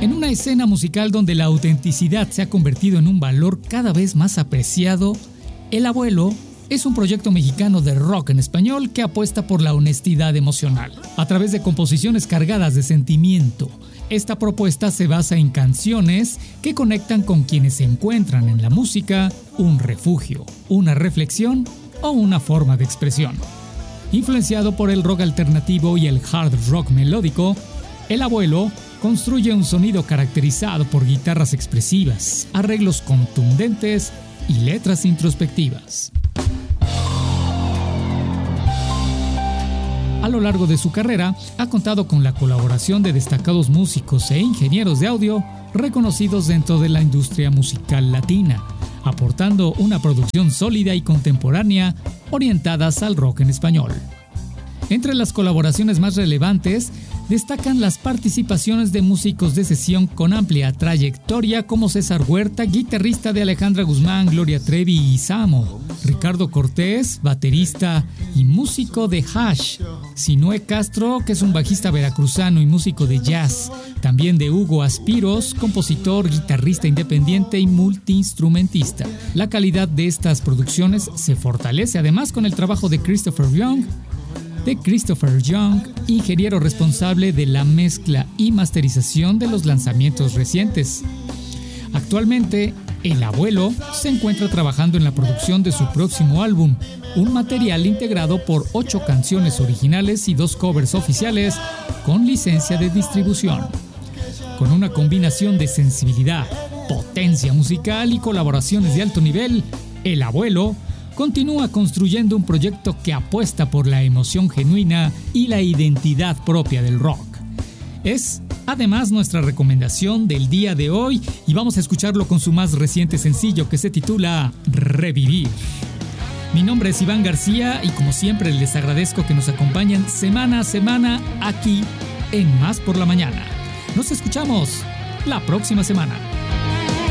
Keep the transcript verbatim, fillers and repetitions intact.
En una escena musical donde la autenticidad se ha convertido en un valor cada vez más apreciado, El Abuelo es un proyecto mexicano de rock en español que apuesta por la honestidad emocional. A través de composiciones cargadas de sentimiento, esta propuesta se basa en canciones que conectan con quienes encuentran en la música un refugio, una reflexión o una forma de expresión. Influenciado por el rock alternativo y el hard rock melódico, El Abuelo construye un sonido caracterizado por guitarras expresivas, arreglos contundentes y letras introspectivas. A lo largo de su carrera, ha contado con la colaboración de destacados músicos e ingenieros de audio reconocidos dentro de la industria musical latina, aportando una producción sólida y contemporánea orientadas al rock en español. Entre las colaboraciones más relevantes, destacan las participaciones de músicos de sesión con amplia trayectoria como César Huerta, guitarrista de Alejandra Guzmán, Gloria Trevi y Samo, Ricardo Cortés, baterista y músico de Hash, Sinue Castro, que es un bajista veracruzano y músico de jazz, también de Hugo Aspiros, compositor, guitarrista independiente y multiinstrumentista. La calidad de estas producciones se fortalece además con el trabajo de Christopher Young, de Christopher Young, ingeniero responsable de la mezcla y masterización de los lanzamientos recientes. Actualmente, El Abuelo se encuentra trabajando en la producción de su próximo álbum, un material integrado por ocho canciones originales y dos covers oficiales con licencia de distribución. Con una combinación de sensibilidad, potencia musical y colaboraciones de alto nivel, El Abuelo continúa construyendo un proyecto que apuesta por la emoción genuina y la identidad propia del rock. Es, además, nuestra recomendación del día de hoy y vamos a escucharlo con su más reciente sencillo que se titula Revivir. Mi nombre es Iván García y como siempre les agradezco que nos acompañen semana a semana aquí en Más por la Mañana. Nos escuchamos la próxima semana.